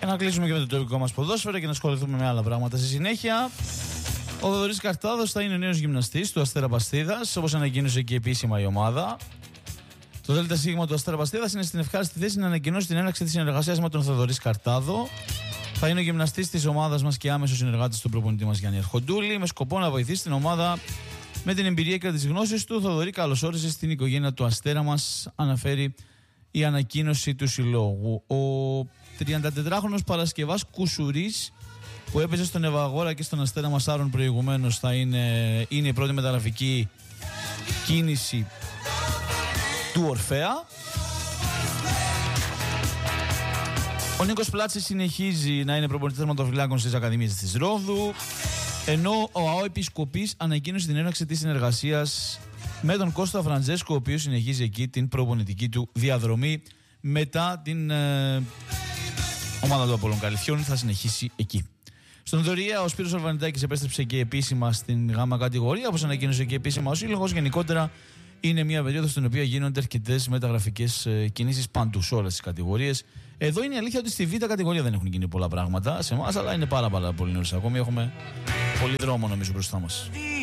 να κλείσουμε και με το τοπικό μας ποδόσφαιρο και να ασχοληθούμε με άλλα πράγματα στη συνέχεια. Ο Θοδωρής Καρτάδος θα είναι ο νέος γυμναστής του Αστέρα Παστίδας, όπως ανακοίνωσε και επίσημα η ομάδα. Το ΔΣ του Αστέρα Παστίδας είναι στην ευχάριστη θέση να ανακοινώσει την έναρξη της συνεργασίας με τον Θοδωρή Καρτάδο. Θα είναι ο γυμναστής της ομάδας μας και άμεσος συνεργάτης του προπονητή μας Γιάννη Αρχοντούλη, με σκοπό να βοηθήσει την ομάδα με την εμπειρία και τις γνώσεις του. Θοδωρή, καλώς όρισες στην οικογένεια του Αστέρα μας, αναφέρει η ανακοίνωση του συλλόγου. Ο 34χρονος Παρασκευάς Κουσουρής, που έπαιζε στον Ευαγόρα και στον Αστέρα Μασάρων προηγουμένως, θα είναι η πρώτη μεταγραφική κίνηση του Ορφέα. Ο Νίκος Πλάτσης συνεχίζει να είναι προπονητής τερματοφυλάκων στις Ακαδημίες της Ρόδου, ενώ ο ΑΟ Επισκοπής ανακοίνωσε την έναρξη της συνεργασίας με τον Κώστα Φραντζέσκο, ο οποίος συνεχίζει εκεί την προπονητική του διαδρομή μετά την ομάδα του Απόλλων Καλυθιών, θα συνεχίσει εκεί. Στον Δωρία, ο Σπύρος Αλβανιτάκης επέστρεψε και επίσημα στην γάμα κατηγορία, όπως ανακοίνωσε και επίσημα ο Σύλλογος. Γενικότερα είναι μια περίοδος στην οποία γίνονται αρκετές μεταγραφικές κινήσεις παντού, σε όλες τις κατηγορίες. Εδώ είναι η αλήθεια ότι στη Β' κατηγορία δεν έχουν γίνει πολλά πράγματα σε εμάς, αλλά είναι πάρα πολύ νωρίς ακόμη. Έχουμε πολύ δρόμο νομίζω μπροστά μας.